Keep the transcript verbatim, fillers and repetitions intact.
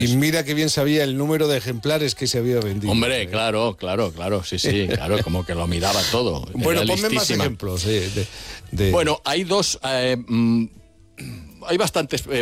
Y mira qué bien sabía el número de ejemplares que se había vendido. Hombre, claro, claro, claro, sí, sí, claro, como que lo miraba todo. Bueno, Era ponme más listísima. ejemplos. De, de, de... Bueno, hay dos... Eh, mm, hay bastantes